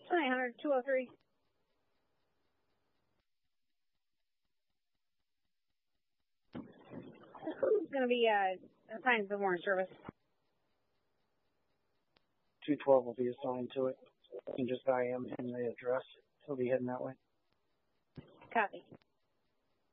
Hi, Hunter, 203. Who's going to be assigned to the morning service? 212 will be assigned to it. And just IM him the address. He'll be heading that way. Copy.